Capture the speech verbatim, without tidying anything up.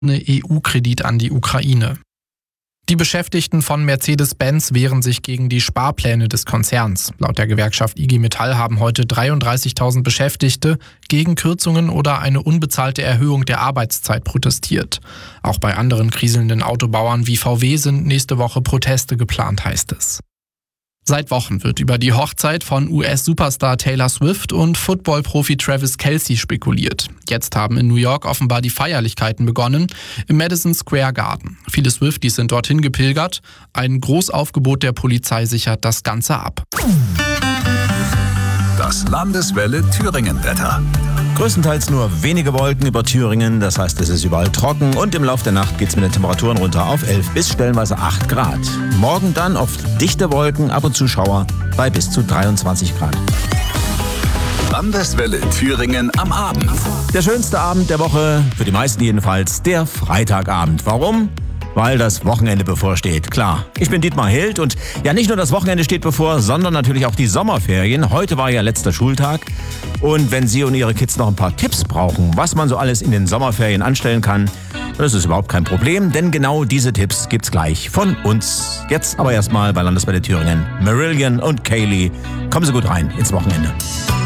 E U-Kredit an die Ukraine. Die Beschäftigten von Mercedes-Benz wehren sich gegen die Sparpläne des Konzerns. Laut der Gewerkschaft I G Metall haben heute dreiunddreißigtausend Beschäftigte gegen Kürzungen oder eine unbezahlte Erhöhung der Arbeitszeit protestiert. Auch bei anderen kriselnden Autobauern wie V W sind nächste Woche Proteste geplant, heißt es. Seit Wochen wird über die Hochzeit von U S-Superstar Taylor Swift und Football-Profi Travis Kelce spekuliert. Jetzt haben in New York offenbar die Feierlichkeiten begonnen, im Madison Square Garden. Viele Swifties sind dorthin gepilgert. Ein Großaufgebot der Polizei sichert das Ganze ab. Das Landeswelle Thüringen-Wetter. Größtenteils nur wenige Wolken über Thüringen, das heißt, es ist überall trocken und im Laufe der Nacht geht es mit den Temperaturen runter auf elf bis stellenweise acht Grad. Morgen dann oft dichte Wolken, ab und zu Schauer bei bis zu dreiundzwanzig Grad. Landeswelle Thüringen am Abend. Der schönste Abend der Woche, für die meisten jedenfalls, der Freitagabend. Warum? Weil das Wochenende bevorsteht, klar. Ich bin Dietmar Hild und ja, nicht nur das Wochenende steht bevor, sondern natürlich auch die Sommerferien. Heute war ja letzter Schultag und wenn Sie und Ihre Kids noch ein paar Tipps brauchen, was man so alles in den Sommerferien anstellen kann, das ist überhaupt kein Problem, denn genau diese Tipps gibt's gleich von uns. Jetzt aber erstmal bei Landeswelle Thüringen. Marillion und Kaylee, kommen Sie gut rein ins Wochenende.